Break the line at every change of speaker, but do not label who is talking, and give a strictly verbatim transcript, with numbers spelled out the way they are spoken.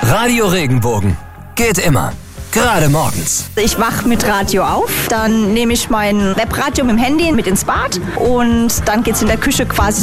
Radio Regenbogen. Geht immer. Gerade morgens.
Ich wach mit Radio auf, dann nehme ich mein Webradio mit dem Handy mit ins Bad und dann geht's in der Küche quasi